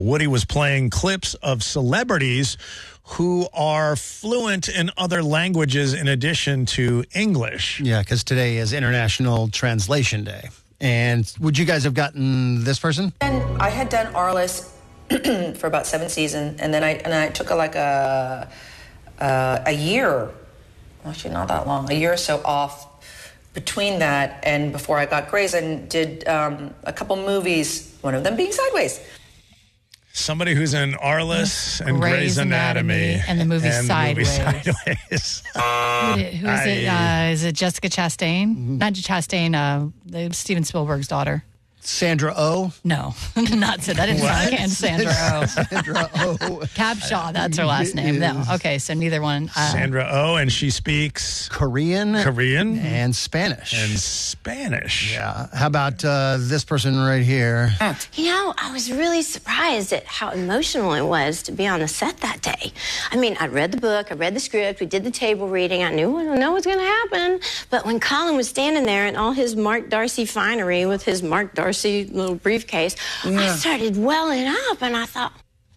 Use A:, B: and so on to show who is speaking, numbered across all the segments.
A: Woody was playing clips of celebrities who are fluent in other languages in addition to English.
B: Yeah, because today is International Translation Day. And would you guys have gotten this person?
C: And I had done Arliss for about 7 seasons, and then I took a year, actually not that long, a year or so off between that and before I got Grey's, and did a couple movies, one of them being Sideways.
A: Somebody who's in Arliss and Grey's Anatomy.
D: And the movie Sideways.
A: Who is
D: it? Is it Jessica Chastain?
B: Mm-hmm.
D: Not Chastain, Steven Spielberg's daughter.
B: Sandra Oh?
D: No, not so. That didn't sound like Sandra Oh.
B: Sandra Oh.
D: Capshaw, that's her last name. No, okay, so neither one.
A: Sandra Oh, and she speaks
B: Korean and Spanish.
A: Yeah.
B: How about this person right here?
E: You know, I was really surprised at how emotional it was to be on the set that day. I mean, I read the book, I read the script, we did the table reading, I knew what was going to happen. But when Colin was standing there in all his Mark Darcy finery with his Mark Darcy little briefcase, I started welling up, and I thought,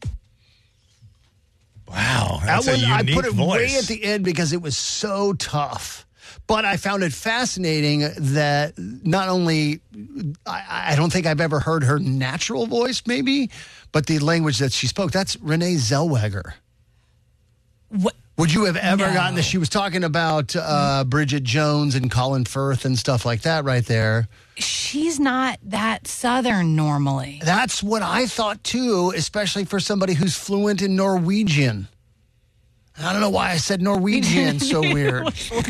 A: wow, that's a unique
B: I put it
A: voice.
B: way at the end because it was so tough. But I found it fascinating that not only, I don't think I've ever heard her natural voice, maybe, but the language that she spoke. That's Renee Zellweger.
D: What?
B: Would you have ever gotten this? She was talking about Bridget Jones and Colin Firth and stuff like that right there.
D: She's not that Southern normally.
B: That's what I thought, too, especially for somebody who's fluent in Norwegian. I don't know why I said Norwegian so weird.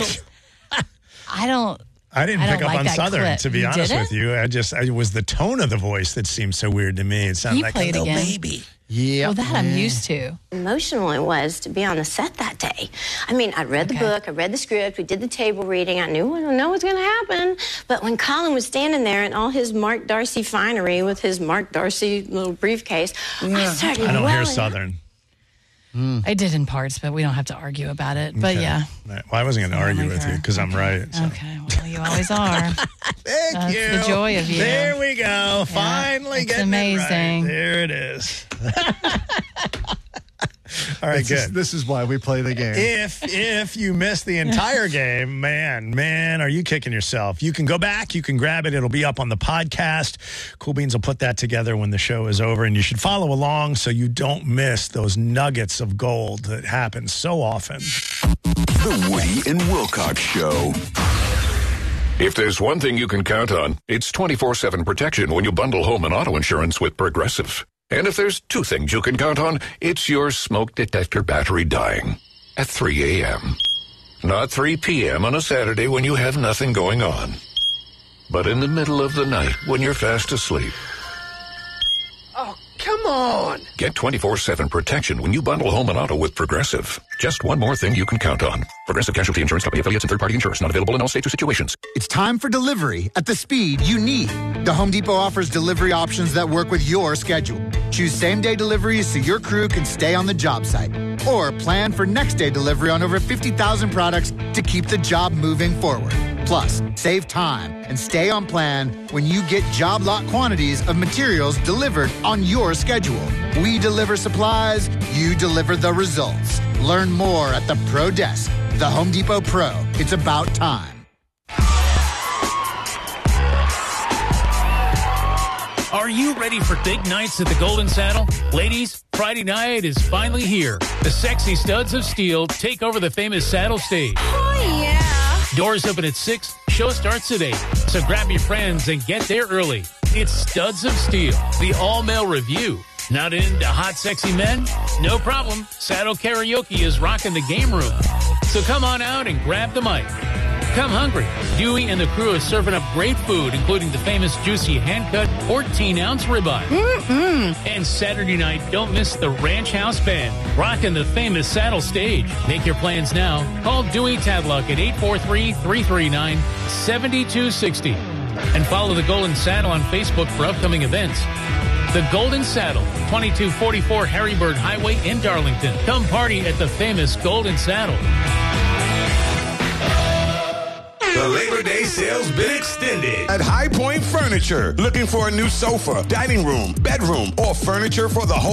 D: I
A: didn't pick up
D: like
A: on
D: that
A: Southern,
D: clip.
A: to be
D: You
A: honest
D: didn't?
A: with you. It was the tone of the voice that seemed so weird to me. It sounded like a
D: play it
A: little
D: again?
A: baby.
B: Yeah.
D: Well, that I'm used to.
E: emotional it was to be on the set that day. I mean, I read the book, I read the script, we did the table reading, I knew what was going to happen. But when Colin was standing there in all his Mark Darcy finery with his Mark Darcy little briefcase, I started
A: I don't hear
E: welling
A: Southern.
D: I did in parts, but we don't have to argue about it. But
A: Okay.
D: yeah.
A: Well, I wasn't going to argue with you because I'm right. So.
D: Okay. Well, you always are.
A: Thank you.
D: That's the joy of you.
A: There we go. Finally
D: it's
A: getting
D: amazing.
A: it right. There it is. All right, good.
B: This is why we play the game.
A: If you missed the entire game, man, are you kicking yourself? You can go back. You can grab it. It'll be up on the podcast. Cool Beans will put that together when the show is over, and you should follow along so you don't miss those nuggets of gold that happen so often.
F: The Woody and Wilcox Show.
G: If there's one thing you can count on, it's 24/7 protection when you bundle home and auto insurance with Progressive. And if there's two things you can count on, it's your smoke detector battery dying at 3 a.m. Not 3 p.m. on a Saturday when you have nothing going on, but in the middle of the night when you're fast asleep.
F: Oh, come on.
G: Get 24/7 protection when you bundle home and auto with Progressive. Just one more thing you can count on. Progressive Casualty Insurance Company affiliates and third-party insurers. Not available in all states or situations.
H: It's time for delivery at the speed you need. The Home Depot offers delivery options that work with your schedule. Choose same-day deliveries so your crew can stay on the job site. Or plan for next-day delivery on over 50,000 products to keep the job moving forward. Plus, save time and stay on plan when you get job lot quantities of materials delivered on your schedule. We deliver supplies, you deliver the results. Learn more at the Pro Desk. The Home Depot Pro. It's about time.
I: Are you ready for big nights at the Golden Saddle? Ladies, Friday night is finally here. The sexy Studs of Steel take over the famous Saddle stage.
E: Oh, yeah.
I: Doors open at 6, show starts at 8. So grab your friends and get there early. It's Studs of Steel, the all-male review. Not into hot, sexy men? No problem. Saddle Karaoke is rocking the game room. So come on out and grab the mic. Come hungry. Dewey and the crew are serving up great food, including the famous juicy hand-cut 14-ounce ribeye. And Saturday night, don't miss the Ranch House Band, rocking the famous Saddle stage. Make your plans now. Call Dewey Tadlock at 843-339-7260. And follow the Golden Saddle on Facebook for upcoming events. The Golden Saddle, 2244 Harrybird Highway in Darlington. Come party at the famous Golden Saddle.
J: The Labor Day sale's been extended. At High Point Furniture, looking for a new sofa, dining room, bedroom, or furniture for the whole